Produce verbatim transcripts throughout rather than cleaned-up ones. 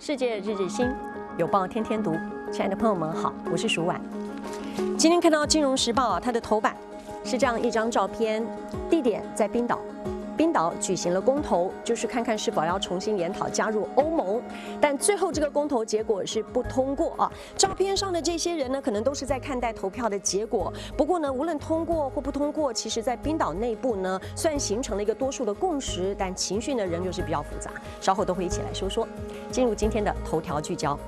世界日日新，有报天天读。亲爱的朋友们好，我是舒婉。今天看到《金融时报》啊，它的头版是这样一张照片，地点在冰岛。冰岛举行了公投，就是看看是否要重新研讨加入欧盟，但最后这个公投结果是不通过啊。照片上的这些人呢，可能都是在看待投票的结果。不过呢，无论通过或不通过，其实在冰岛内部呢，虽然形成了一个多数的共识，但情绪呢仍旧是比较复杂。稍后都会一起来说说。进入今天的头条聚焦。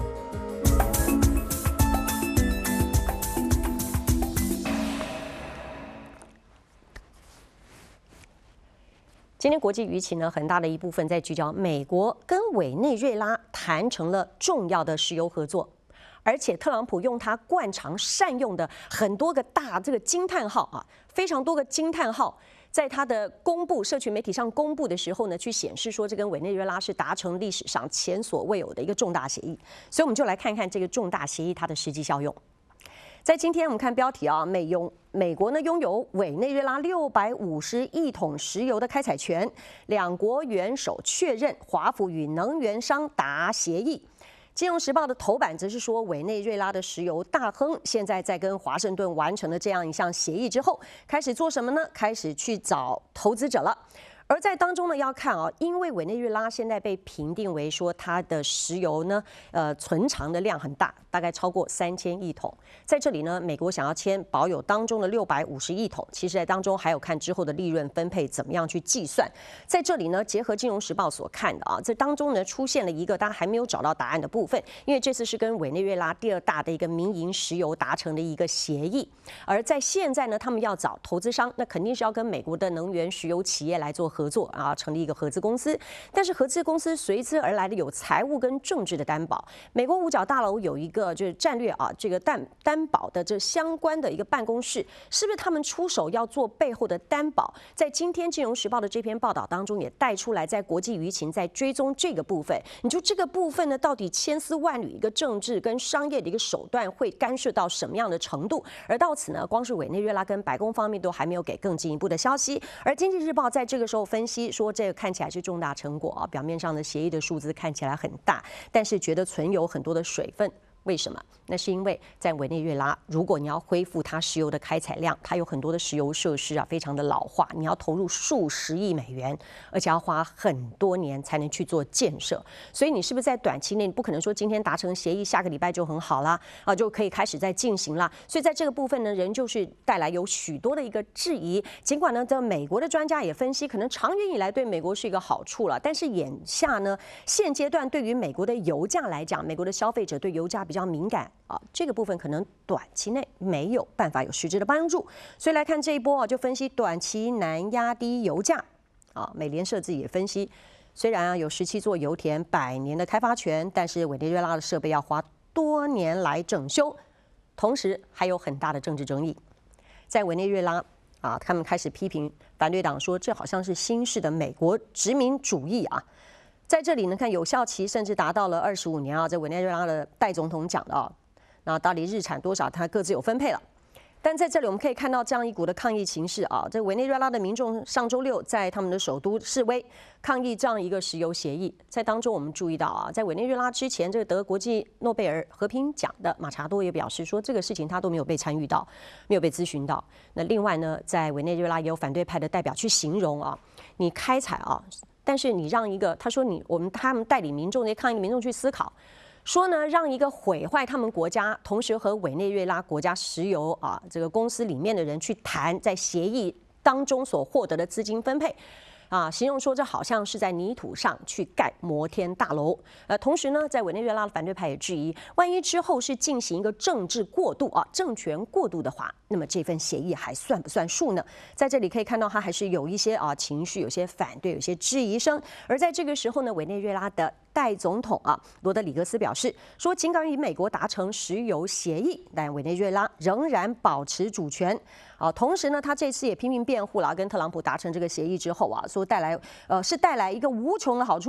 今天国际舆情呢，很大的一部分在聚焦美国跟委内瑞拉谈成了重要的石油合作，而且特朗普用他惯常善用的很多个大这个惊叹号啊，非常多个惊叹号，在他的公布社群媒体上公布的时候呢，去显示说这跟委内瑞拉是达成历史上前所未有的一个重大协议，所以我们就来看看这个重大协议它的实际效用。在今天我们看标题啊，美拥美国呢拥有委内瑞拉六百五十亿桶石油的开采权，两国元首确认华府与能源商达协议。金融时报的头版则是说，委内瑞拉的石油大亨现在在跟华盛顿完成了这样一项协议之后，开始做什么呢？开始去找投资者了。而在当中呢，要看啊，因为委内瑞拉现在被评定为说它的石油呢，呃，存藏的量很大，大概超过三千亿桶。在这里呢，美国想要签保有当中的六百五十亿桶，其实在当中还有看之后的利润分配怎么样去计算。在这里呢，结合《金融时报》所看的啊，这当中呢出现了一个大家还没有找到答案的部分，因为这次是跟委内瑞拉第二大的一个民营石油达成的一个协议，而在现在呢，他们要找投资商，那肯定是要跟美国的能源石油企业来做合作啊，成立一个合资公司。但是合资公司随之而来的有财务跟政治的担保。美国五角大楼有一个就是战略啊，这个担担保的这相关的一个办公室，是不是他们出手要做背后的担保？在今天《金融时报》的这篇报道当中也带出来，在国际舆情在追踪这个部分。你就这个部分呢，到底千丝万缕一个政治跟商业的一个手段会干涉到什么样的程度？而到此呢，光是委内瑞拉跟白宫方面都还没有给更进一步的消息。而《经济日报》在这个时候分析说，这个看起来是重大成果啊，表面上的协议的数字看起来很大，但是觉得存有很多的水分。为什么？那是因为在委内瑞拉，如果你要恢复它石油的开采量，它有很多的石油设施啊，非常的老化，你要投入数十亿美元，而且要花很多年才能去做建设。所以你是不是在短期内，你不可能说今天达成协议，下个礼拜就很好啦，啊，就可以开始再进行啦。所以在这个部分呢，仍旧是带来有许多的一个质疑。尽管呢，这美国的专家也分析，可能长远以来对美国是一个好处了，但是眼下呢，现阶段对于美国的油价来讲，美国的消费者对油价比较敏感啊，这个部分可能短期内没有办法有实质的帮助，所以来看这一波啊，就分析短期难压低油价啊。美联社自己也分析，虽然啊有十七座油田百年的开发权，但是委内瑞拉的设备要花多年来整修，同时还有很大的政治争议。在委内瑞拉啊，他们开始批评反对党说，这好像是新式的美国殖民主义啊。在这里呢，看有效期甚至达到了二十五年啊，在委内瑞拉的代总统讲的啊，那到底日产多少，它各自有分配了。但在这里我们可以看到这样一股的抗议情势啊，这委内瑞拉的民众上周六在他们的首都示威抗议这样一个石油协议。在当中我们注意到啊，在委内瑞拉之前，这个得国际诺贝尔和平奖的马查多也表示说，这个事情他都没有被参与到，没有被咨询到。那另外呢，在委内瑞拉也有反对派的代表去形容啊，你开采啊。但是你让一个，他说你我们他们带领民众那些抗议的民众去思考，说呢，让一个毁坏他们国家，同时和委内瑞拉国家石油啊这个公司里面的人去谈，在协议当中所获得的资金分配。啊，形容说这好像是在泥土上去盖摩天大楼。呃，同时呢，在委内瑞拉的反对派也质疑，万一之后是进行一个政治过渡啊，政权过渡的话，那么这份协议还算不算数呢？在这里可以看到，他还是有一些啊情绪，有些反对，有些质疑声。而在这个时候呢，委内瑞拉的代总统啊罗德里格斯表示说，尽管与美国达成石油协议，但委内瑞拉仍然保持主权。啊，同时呢，他这次也拼命辩护了，跟特朗普达成这个协议之后啊，说带来呃是带来一个无穷的好处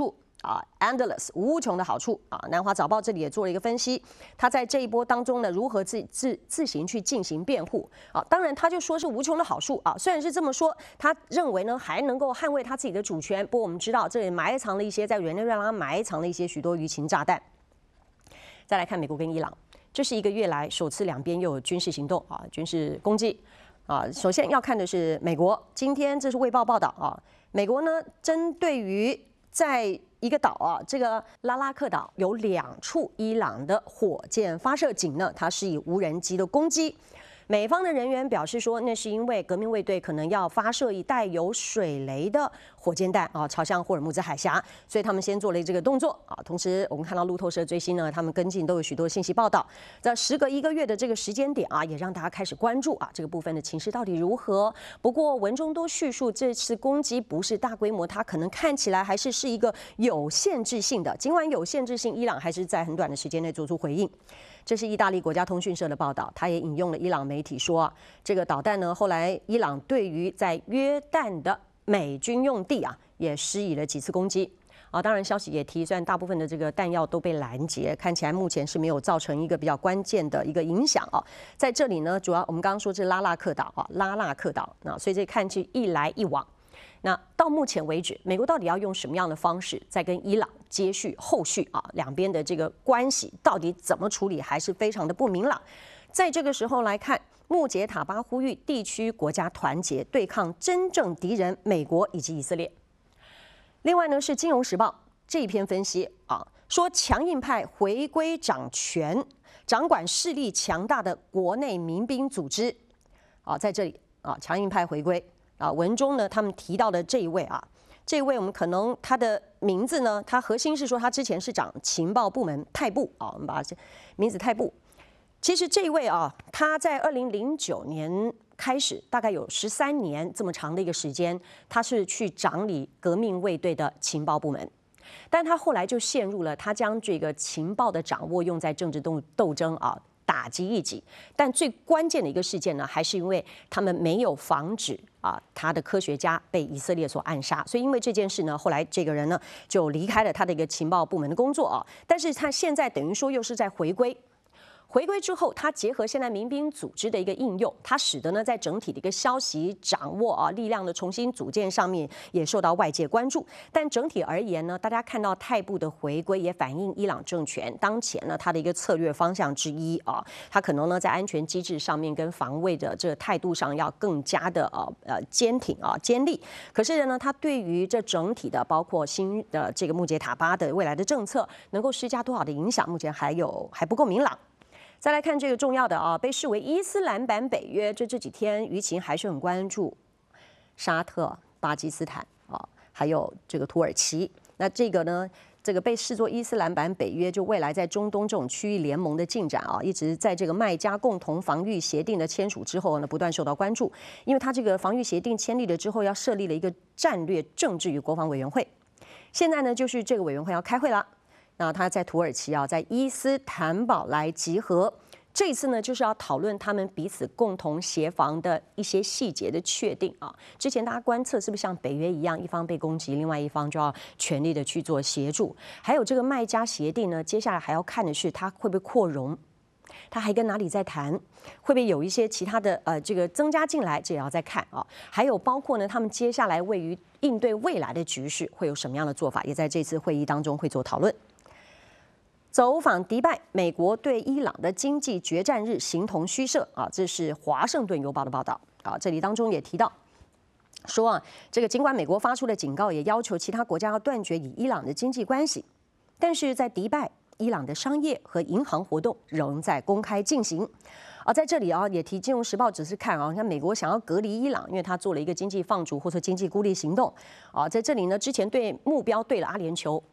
啊 ，endless 无穷的好处啊。南华早报这里也做了一个分析，他在这一波当中呢，如何自自自行去进行辩护啊？当然，他就说是无穷的好处啊。虽然是这么说，他认为呢还能够捍卫他自己的主权。不过我们知道，这里埋藏了一些在委内瑞拉埋藏了一些许多舆情炸弹。再来看美国跟伊朗，这是一个月来首次两边又有军事行动啊，军事攻击啊。首先要看的是美国，今天这是卫报报道啊，美国呢针对于在一个岛啊，这个拉拉克岛有两处伊朗的火箭发射井呢，它是以无人机的攻击。美方的人员表示说，那是因为革命卫队可能要发射一带有水雷的火箭弹啊，朝向霍尔木兹海峡，所以他们先做了这个动作啊。同时，我们看到路透社最新呢，他们跟进都有许多信息报道，在时隔一个月的这个时间点啊，也让大家开始关注啊这个部分的情势到底如何。不过文中都叙述这次攻击不是大规模，它可能看起来还是是一个有限制性的。尽管有限制性，伊朗还是在很短的时间内做出回应。这是意大利国家通讯社的报道，他也引用了伊朗媒体说啊，这个导弹呢，后来伊朗对于在约旦的美军用地啊，也施以了几次攻击啊。当然，消息也提，虽然大部分的这个弹药都被拦截，看起来目前是没有造成一个比较关键的一个影响啊。在这里呢，主要我们刚刚说这拉纳克岛啊，拉纳克岛，那所以这看去一来一往。那到目前为止，美国到底要用什么样的方式再跟伊朗接续后续啊？两边的这个关系到底怎么处理，还是非常的不明朗。在这个时候来看，穆杰塔巴呼吁地区国家团结，对抗真正敌人美国以及以色列。另外呢，是《金融时报》这一篇分析啊，说强硬派回归掌权，掌管势力强大的国内民兵组织啊，在这里啊，强硬派回归。啊，文中呢，他们提到的这一位啊，这一位我们可能他的名字呢，他核心是说他之前是掌情报部门泰布啊，我们把这名字泰布。其实这一位啊，他在二零零九年开始，大概有十三年这么长的一个时间，他是去掌理革命卫队的情报部门。但他后来就陷入了他将这个情报的掌握用在政治斗斗争啊。打击异己，但最关键的一个事件呢，还是因为他们没有防止啊他的科学家被以色列所暗杀，所以因为这件事呢，后来这个人呢就离开了他的一个情报部门的工作啊，但是他现在等于说又是在回归。回归之后，它结合现在民兵组织的一个应用，它使得呢在整体的一个消息掌握啊、力量的重新组建上面也受到外界关注。但整体而言呢，大家看到泰布的回归也反映伊朗政权当前呢它的一个策略方向之一啊，它可能呢在安全机制上面跟防卫的这个态度上要更加的呃呃坚挺啊坚立。可是呢，它对于这整体的包括新的这个穆杰塔巴的未来的政策能够施加多少的影响，目前还有还不够明朗。再来看这个重要的啊，被视为伊斯兰版北约，这这几天舆情还是很关注沙特、巴基斯坦啊，还有这个土耳其。那这个呢，这个被视作伊斯兰版北约，就未来在中东这种区域联盟的进展啊，一直在这个麦加共同防御协定的签署之后呢，不断受到关注，因为它这个防御协定签立了之后，要设立了一个战略政治与国防委员会，现在呢，就是这个委员会要开会了。那他在土耳其啊，在伊斯坦堡来集合。这一次呢，就是要讨论他们彼此共同协防的一些细节的确定啊。之前大家观测是不是像北约一样，一方被攻击，另外一方就要全力的去做协助？还有这个麦加协定呢，接下来还要看的是它会不会扩容，它还跟哪里在谈，会不会有一些其他的呃这个增加进来，这也要再看啊。还有包括呢，他们接下来位于应对未来的局势会有什么样的做法，也在这次会议当中会做讨论。走访迪拜，美国对伊朗的经济决战日形同虚设啊！这是《华盛顿邮报》的报道啊。这里当中也提到说啊，这个尽管美国发出了警告，也要求其他国家要断绝与伊朗的经济关系，但是在迪拜，伊朗的商业和银行活动仍在公开进行。啊，在这里啊，也提《金融时报》只是看啊，你看美国想要隔离伊朗，因为他做了一个经济放逐或者经济孤立行动啊。在这里呢，之前对目标对了阿联酋。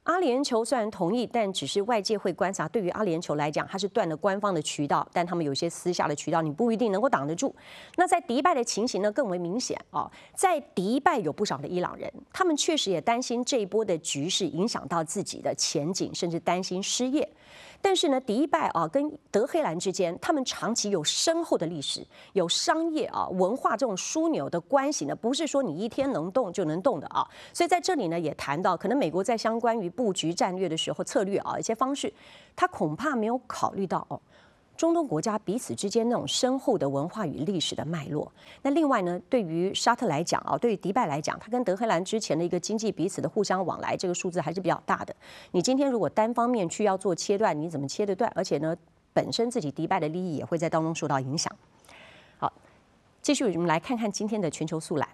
阿联酋虽然同意，但只是外界会观察。对于阿联酋来讲，它是断了官方的渠道，但他们有一些私下的渠道，你不一定能够挡得住。那在迪拜的情形呢，更为明显啊。在迪拜有不少的伊朗人，他们确实也担心这一波的局势影响到自己的前景，甚至担心失业。但是呢，迪拜啊跟德黑兰之间，他们长期有深厚的历史，有商业啊文化这种枢纽的关系呢，不是说你一天能动就能动的啊。所以在这里呢，也谈到可能美国在相关于布局战略的时候策略啊一些方式，他恐怕没有考虑到哦。中东国家彼此之间那种深厚的文化与历史的脉络。那另外呢，对于沙特来讲啊，对于迪拜来讲，它跟德黑兰之前的一个经济彼此的互相往来，这个数字还是比较大的。你今天如果单方面去要做切断，你怎么切得断？而且呢，本身自己迪拜的利益也会在当中受到影响。好，继续我们来看看今天的全球速览。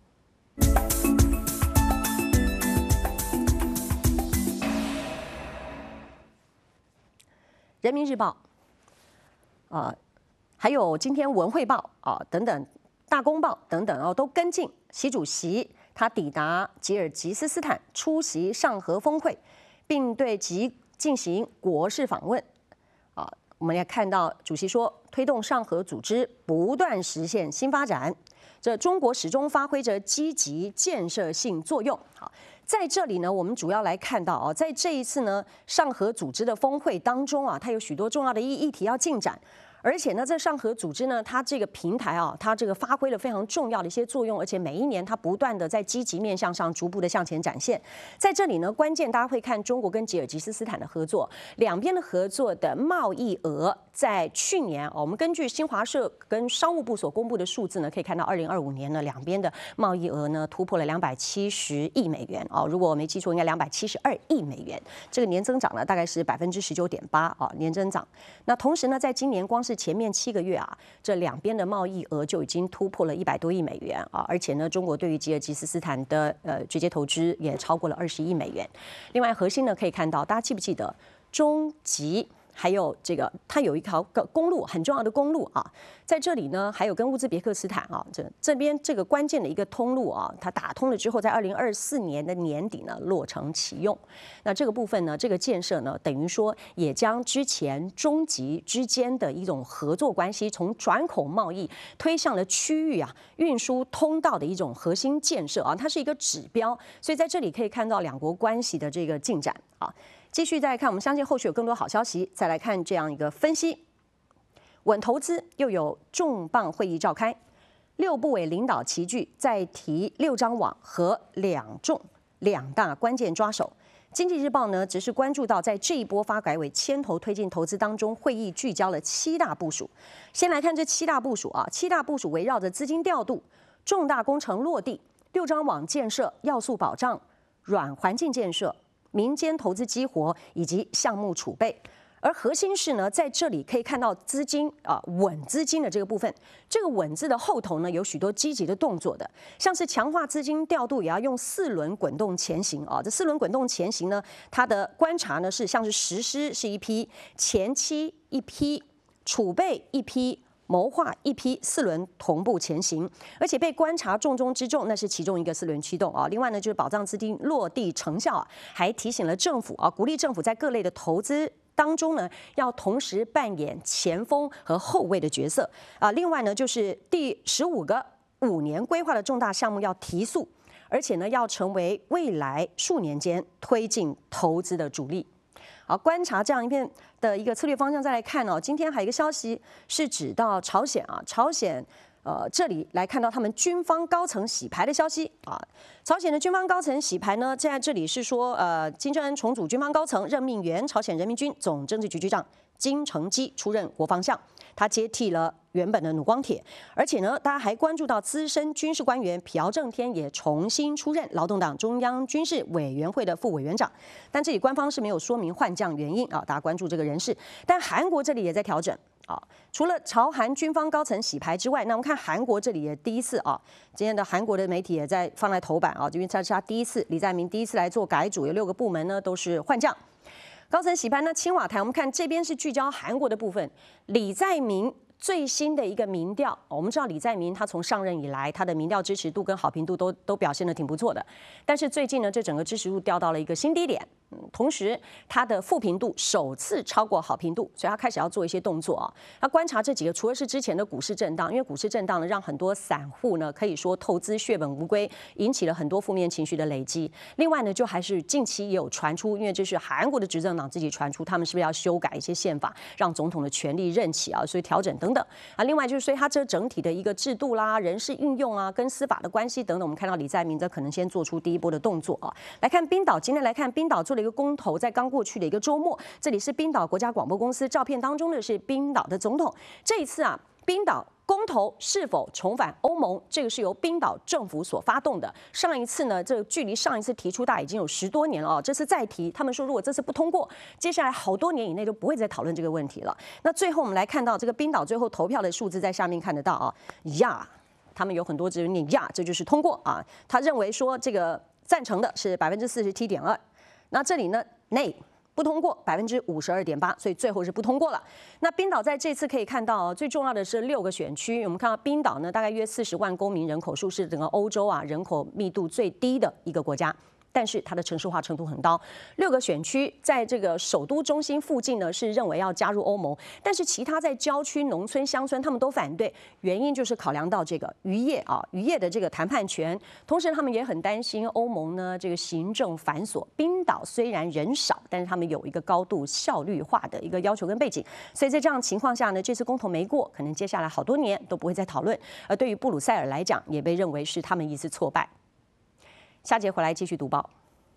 人民日报。呃，还有今天文汇报啊、呃、等等，大公报等等哦，都跟进习主席他抵达吉尔吉斯斯坦出席上合峰会，并对其进行国事访问。啊、呃，我们也看到主席说，推动上合组织不断实现新发展，这中国始终发挥着积极建设性作用。好。在这里呢，我们主要来看到啊，在这一次呢上合组织的峰会当中啊，它有许多重要的议议题要进展。而且呢，在上合组织呢，它这个平台啊，它这个发挥了非常重要的一些作用，而且每一年它不断的在积极面向上逐步的向前展现。在这里呢，关键大家会看中国跟吉尔吉斯斯坦的合作，两边的合作的贸易额在去年，我们根据新华社跟商务部所公布的数字呢，可以看到二零二五年呢，两边的贸易额呢突破了两百七十亿美元哦，如果我没记错，应该两百七十二亿美元，这个年增长呢大概是百分之十九点八啊，年增长。那同时呢，在今年光是前面七个月啊，这两边的贸易额就已经突破了一百多亿美元啊，而且呢，中国对于吉尔吉斯斯坦的呃直接投资也超过了二十亿美元。另外，核心呢可以看到，大家记不记得中吉？还有这个，它有一条公路，很重要的公路啊，在这里呢，还有跟乌兹别克斯坦啊，这这边这个关键的一个通路啊，它打通了之后，在二零二四年的年底呢落成启用。那这个部分呢，这个建设呢，等于说也将之前中吉之间的一种合作关系，从转口贸易推向了区域啊运输通道的一种核心建设啊，它是一个指标。所以在这里可以看到两国关系的这个进展啊。继续再来看，我们相信后续有更多好消息。再来看这样一个分析：稳投资又有重磅会议召开，六部委领导齐聚，再提六张网和两重两大关键抓手。经济日报呢，只是关注到在这一波发改委牵头推进投资当中，会议聚焦了七大部署。先来看这七大部署啊，七大部署围绕着资金调度、重大工程落地、六张网建设、要素保障、软环境建设、民间投资激活以及项目储备，而核心是呢，在这里可以看到资金啊稳资金的这个部分，这个稳字的后头呢有许多积极的动作的，像是强化资金调度，也要用四轮滚动前行啊。这四轮滚动前行呢，它的观察呢是像是实施是一批，前期一批，储备一批。谋划一批四轮同步前行，而且被观察重中之重，那是其中一个四轮驱动啊。另外呢，就是保障资金落地成效啊，还提醒了政府啊，鼓励政府在各类的投资当中呢，要同时扮演前锋和后卫的角色啊。另外呢，就是第十五个五年规划的重大项目要提速，而且呢，要成为未来数年间推进投资的主力。好，观察这样一片的一个策略方向，再来看哦。今天还有一个消息是指到朝鲜啊，朝鲜呃这里来看到他们军方高层洗牌的消息啊。朝鲜的军方高层洗牌呢，现在这里是说呃金正恩重组军方高层，任命原朝鲜人民军总政治局局长金成基出任国防相，他接替了原本的弩光铁，而且呢，大家还关注到资深军事官员朴正天也重新出任劳动党中央军事委员会的副委员长，但这里官方是没有说明换将原因啊，大家关注这个人事。但韩国这里也在调整啊，除了朝韩军方高层洗牌之外，那我们看韩国这里也第一次啊，今天的韩国的媒体也在放在头版啊，因为这是他第一次，李在明第一次来做改组，有六个部门呢都是换将。高层洗牌呢，青瓦台，我们看这边是聚焦韩国的部分，李在明最新的一个民调，我们知道李在明他从上任以来，他的民调支持度跟好评度都都表现得挺不错的，但是最近呢，这整个支持度掉到了一个新低点嗯，同时它的负评度首次超过好评度，所以他开始要做一些动作啊。他观察这几个，除了是之前的股市震荡，因为股市震荡呢，让很多散户呢可以说投资血本无归，引起了很多负面情绪的累积。另外呢，就还是近期也有传出，因为这是韩国的执政党自己传出，他们是不是要修改一些宪法，让总统的权力任期啊，所以调整等等啊。另外就是，所以它这整体的一个制度啦、人事运用啊，跟司法的关系等等，我们看到李在明则可能先做出第一波的动作啊。来看冰岛，今天来看冰岛做了一个公投，在刚过去的一个周末，这里是冰岛国家广播公司，照片当中的是冰岛的总统。这一次啊，冰岛公投是否重返欧盟，这个是由冰岛政府所发动的。上一次呢，这个距离上一次提出大概已经有十多年了哦，这次再提，他们说如果这次不通过，接下来好多年以内就不会再讨论这个问题了。那最后我们来看到这个冰岛最后投票的数字，在下面看得到啊，呀，他们有很多只念呀，这就是通过啊。他认为说这个赞成的是百分之四十七点二。那这里呢，内不通过百分之五十二点八，所以最后是不通过了。那冰岛在这次可以看到，最重要的是六个选区。我们看到冰岛呢，大概约四十万公民，人口数是整个欧洲啊人口密度最低的一个国家。但是它的城市化程度很高，六个选区在这个首都中心附近呢是认为要加入欧盟，但是其他在郊区、农村、乡村他们都反对，原因就是考量到这个渔业啊，渔业的这个谈判权，同时他们也很担心欧盟呢这个行政繁琐。冰岛虽然人少，但是他们有一个高度效率化的一个要求跟背景，所以在这样情况下呢，这次公投没过，可能接下来好多年都不会再讨论。而对于布鲁塞尔来讲，也被认为是他们一次挫败。下节回来继续读报。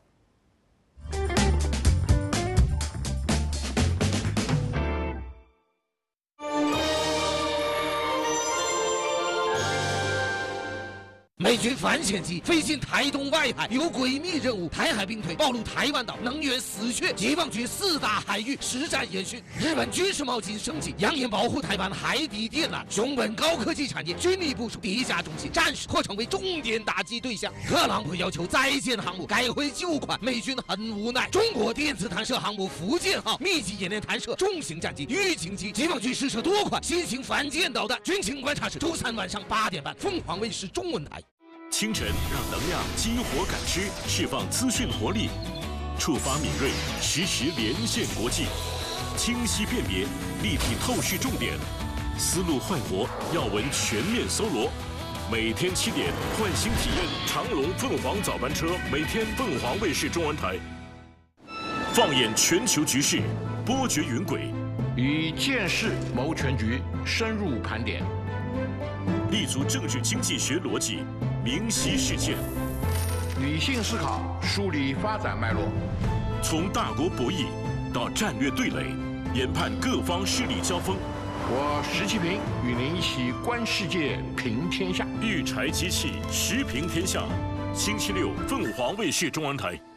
美军反潜机飞进台东外海，有诡秘任务。台海兵推暴露台湾岛能源死穴，解放军四大海域实战演训。日本军事冒金升级，扬言保护台湾海底电缆。熊本高科技产业军力部署地下中心，战时或成为重点打击对象。特朗普要求再建航母，改回旧款，美军很无奈。中国电子弹射航母福建号密集演练弹射重型战机预警机，解放军试射多款新型反舰导弹。军情观察室周三晚上八点半，凤凰卫视中文台。 清晨让能量激活感知，释放资讯活力，触发敏锐，实时连线国际，清晰辨别，立体透视重点，思路焕活，要闻全面搜罗。每天七点，换新体验长龙凤凰早班车，每天凤凰卫视中文台。放眼全球局势，波谲云轨， 以见识谋全局，深入盘点， 立足政治经济学逻辑。明晰事件， 理性思考，梳理发展脉络， 从大国博弈到战略对垒，研判各方势力交锋。 我石其平与您一起观世界，评天下。 育柴机器，时评天下。星期六，凤凰卫视中文台。